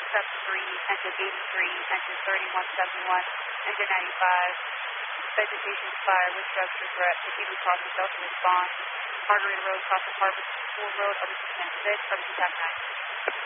sub 3, engine 83, engine 3171, engine 95. Vegetation fire with drugs or threat. Proceeding crossing Delta response. Margarita Road, crossing Harbor School Road, over to 10-6, over to TAC 9.